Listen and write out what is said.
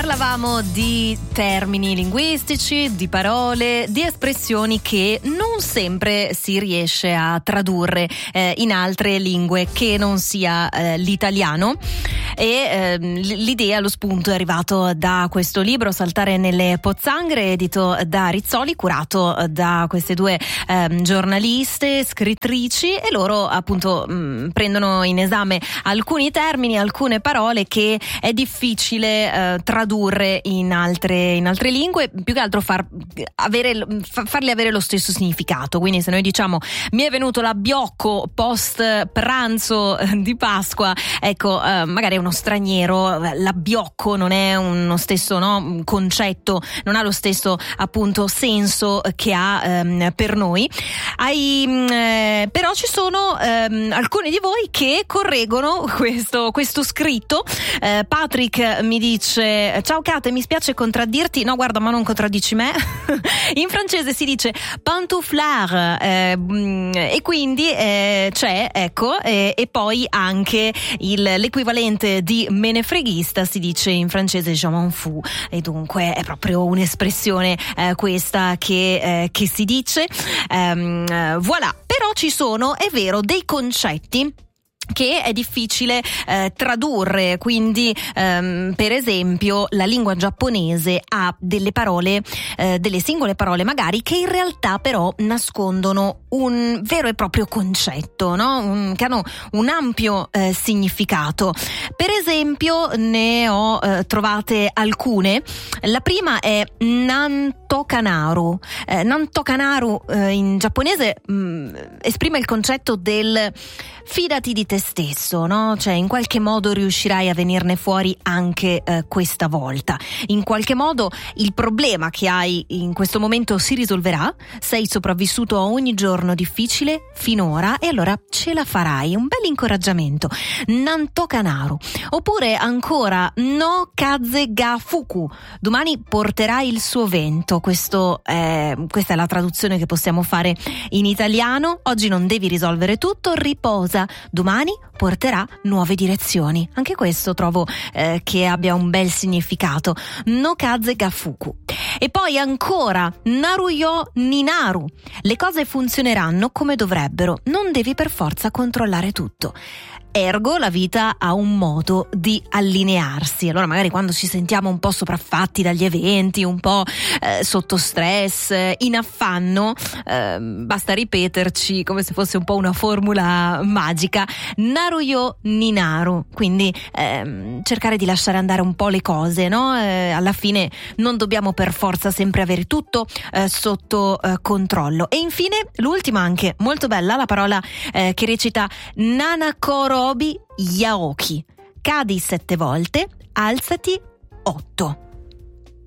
Parlavamo di termini linguistici, di parole, di espressioni che non sempre si riesce a tradurre in altre lingue che non sia l'italiano. E l'idea, lo spunto è arrivato da questo libro, Saltare nelle pozzanghere, edito da Rizzoli, curato da queste due giornaliste, scrittrici, e loro appunto prendono in esame alcuni termini, alcune parole che è difficile tradurre in altre lingue, più che altro farli avere lo stesso significato. Quindi se noi diciamo mi è venuto l'abbiocco post pranzo di Pasqua, ecco, magari uno straniero l'abbiocco non è uno stesso concetto, non ha lo stesso appunto senso che ha per noi. Però ci sono alcuni di voi che correggono questo scritto. Patrick mi dice: ciao Kate, mi spiace contraddirti. No, guarda, ma non contraddici me. In francese si dice pantouflard, e quindi c'è, ecco, e poi anche l'equivalente di menefreghista si dice in francese je m'en fous, e dunque è proprio un'espressione questa che si dice. Voilà, però ci sono, è vero, dei concetti che è difficile tradurre, quindi per esempio la lingua giapponese ha delle parole, delle singole parole magari, che in realtà però nascondono un vero e proprio concetto, no? Che hanno un ampio significato. Per esempio ne ho trovate alcune. La prima è Nantokanaru. Nantokanaru in giapponese esprime il concetto del fidati di te stesso, no? Cioè, in qualche modo riuscirai a venirne fuori anche questa volta. In qualche modo il problema che hai in questo momento si risolverà. Sei sopravvissuto a ogni giorno difficile finora e allora ce la farai. Un bel incoraggiamento. Nantokanaru. Oppure ancora no kaze ga fuku. Domani porterai il suo vento. Questa è la traduzione che possiamo fare in italiano. Oggi non devi risolvere tutto, riposa. Domani porterà nuove direzioni. Anche questo trovo che abbia un bel significato. No kaze ga fuku. E poi ancora Naruyo Ninaru. Le cose funzioneranno come dovrebbero. Non devi per forza controllare tutto. Ergo la vita ha un modo di allinearsi. Allora magari quando ci sentiamo un po' sopraffatti dagli eventi, un po' sotto stress, in affanno, basta ripeterci come se fosse un po' una formula magica: Naruyo Ninaru. Quindi cercare di lasciare andare un po' le cose, no? Alla fine non dobbiamo per forza sempre avere tutto sotto controllo. E infine l'ultima, anche molto bella, la parola che recita Nanakorobi Yaoki. Cadi 7 volte, alzati 8.